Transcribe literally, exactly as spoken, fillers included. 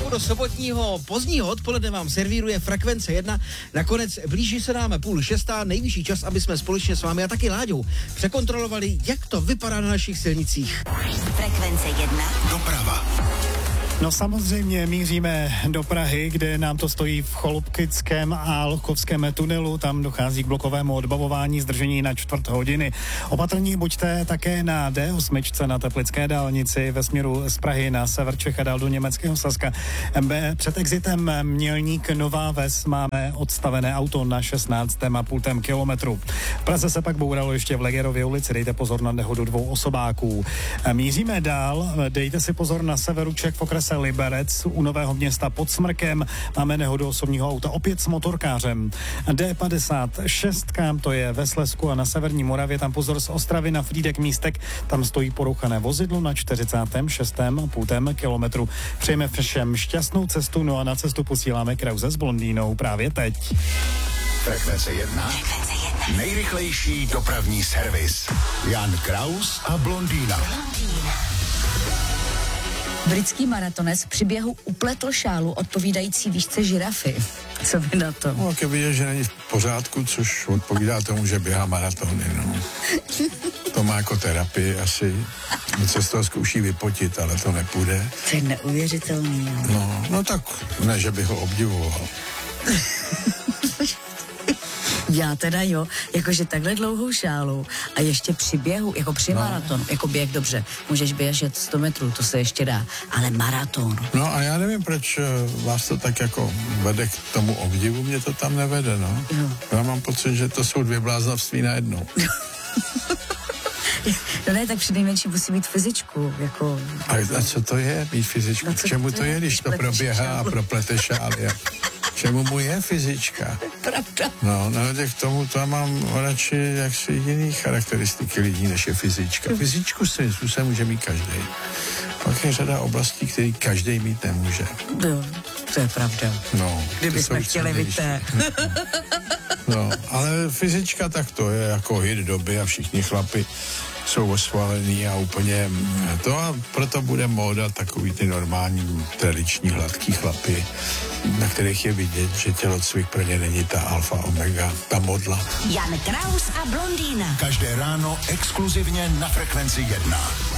do sobotního pozdního odpoledne vám servíruje Frekvence jedna. Nakonec blíží se nám půl šestá, nejvyšší čas, aby jsme společně s vámi a taky Láďou překontrolovali, jak to vypadá na našich silnicích. Frekvence jedna. Doprava. No samozřejmě míříme do Prahy, kde nám to stojí v Cholupkickém a Lochovském tunelu. Tam dochází k blokovému odbavování, zdržení na čtvrt hodiny. Opatrní buďte také na D osm na Teplické dálnici ve směru z Prahy na sever Čech a dál do německého Saska. B, před exitem Mělník Nová Ves máme odstavené auto na šestnáctém a půl kilometru. V Praze se pak bouralo ještě v Legerově ulici, dejte pozor na nehodu dvou osobáků. Míříme dál, dejte si pozor na severu Čech v okrese Liberec u Nového Města pod Smrkem. Máme nehodu osobního auta opět s motorkářem. D padesát šest, to je ve Slezsku a na severní Moravě, tam pozor z Ostravy na Frýdek Místek, tam stojí porouchané vozidlo na čtyřicátém šestém a půl kilometru. Přejeme všem šťastnou cestu, no a na cestu posíláme Krause s Blondínou právě teď. Frekvence jedna. Frekvence jedna. Nejrychlejší dopravní servis. Jan Kraus a Blondína. Blondína. Britský maratonec při běhu upletl šálu odpovídající výšce žirafy. Co vy na to? No, když vidět, že není v pořádku, což odpovídá tomu, že běhá maratony, no. To má jako terapii asi. Se z toho zkouší vypotit, ale to nepůjde. To je neuvěřitelný. No, no, no tak ne, že bych ho obdivoval. Já teda jo, jakože takhle dlouhou šálu a ještě při běhu, jako při no. maratonu, jako běh dobře, můžeš běžet sto metrů, to se ještě dá, ale maraton. No a já nevím, proč vás to tak jako vede k tomu obdivu, mě to tam nevede, no. Jo. Já mám pocit, že to jsou dvě bláznavství najednou. No ne, tak přinejmenší musí mít fyzičku, jako... A, a co to je, mít fyzičku? No, k čemu to, to je, když to proběhá a proplete šály? Čemu mu je fyzička? Pravda. No, no, tak k tomu to mám radši jaksi jiný charakteristiky lidí, než je fyzička. Fyzičku svým způsobem může mít každý. Pak je řada oblastí, které každý mít nemůže. Jo, to je pravda. No, kdybychom chtěli, víte. No, ale fyzička tak to je jako hit doby a všichni chlapi jsou osvalený a úplně to a proto bude móda takový ty normální, tradiční, hladký chlapy, na kterých je vidět, že tělocvik pro ně není ta alfa omega, ta modla. Jan Kraus a Blondína. Každé ráno exkluzivně na Frekvenci jedna.